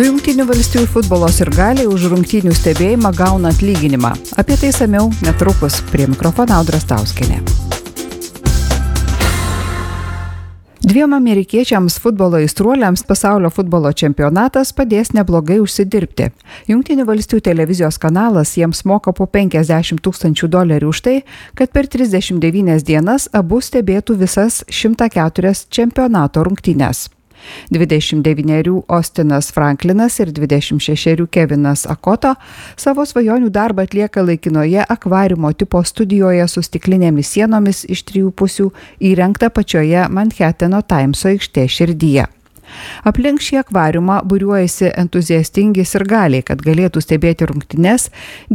Du Jungtinių valstijų futbolo sirgaliai už rungtynių stebėjimą gauna atlyginimą. Apie tai samiau netrukus. Prie mikrofono Audra Stauskienė. Dviem amerikiečiams futbolo aistruoliams pasaulio futbolo čempionatas padės neblogai užsidirbti. Jungtinių valstijų televizijos kanalas jiems moka po $50,000 už tai, kad per 39 dienas abu stebėtų visas 104 čempionato rungtynes. 29 Austinas Franklinas ir 26 Kevinas Akoto savo svajonių darbą atlieka laikinoje akvariumo tipo studijoje su stiklinėmis sienomis iš 3 pusių įrengta pačioje Manhatano Timeso aikštės širdyje. Aplink šį akvariumą būriuojasi entuziastingi sirgaliai, kad galėtų stebėti rungtynes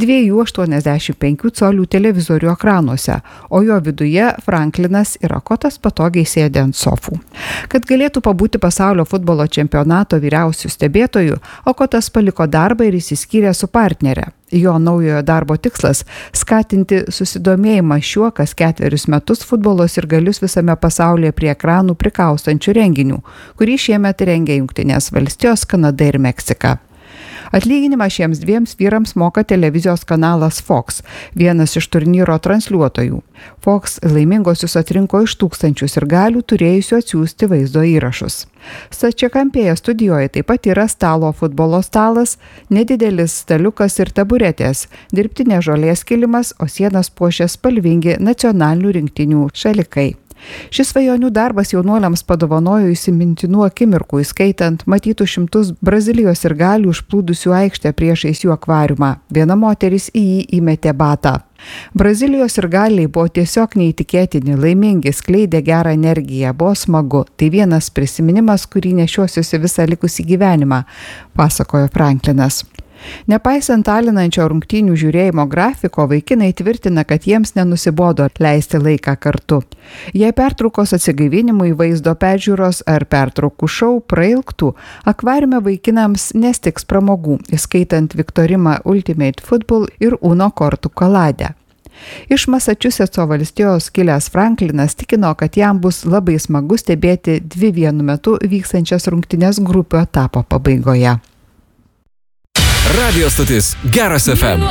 2,85 colių televizorių ekranuose, o jo viduje Franklinas ir Akotas patogiai sėdi ant sofų. Kad galėtų pabūti pasaulio futbolo čempionato vyriausių stebėtojų, Akotas paliko darbą ir išsiskyrė su partnere. Jo naujojo darbo tikslas – skatinti susidomėjimą šiuo kas 4 metus futbolo sirgalius visame pasaulyje prie ekranų prikaustančių renginių, kurį šiemet rengia Jungtinės Valstijos, Kanada ir Meksika. Atlyginimą šiems dviems vyrams moka televizijos kanalas Fox, vienas iš turnyro transliuotojų. Fox laimingosius atrinko iš tūkstančių sirgalių turėjusių atsiųsti vaizdo įrašus. Stačiakampėje studijoje taip pat yra stalo futbolo stalas, nedidelis staliukas ir taburetės, dirbtinė žolės kilimas, o sienas puošia spalvingi nacionalinių rinktinių šalikai. Šis svajonių darbas jaunuoliams padovanojo įsimintinų akimirkų, įskaitant matytų šimtus Brazilijos sirgalių užplūdusių aikštę priešais jų akvariumą. Viena moteris į jį įmetė batą. Brazilijos sirgaliai buvo tiesiog neįtikėtini, laimingi, skleidė gerą energiją, buvo smagu. Tai vienas prisiminimas, kurį nešiosiuosi visą likusį gyvenimą, pasakojo Franklinas. Nepaisant alinančio rungtynių žiūrėjimo grafiko, vaikinai tvirtina, kad jiems nenusibodo leisti laiką kartu. Jei pertraukos atsigaivinimui, vaizdo peržiūros ar pertraukų šou prailgtų, akvariume vaikinams nestiks pramogų, įskaitant Viktorimą Ultimate Football ir Uno kortų kaladę. Iš Masačusetso valstijos kilęs Franklinas tikino, kad jam bus labai smagu stebėti 2 vienu metu vykstančias rungtynes grupių etapo pabaigoje. Radio stotis Geras FM.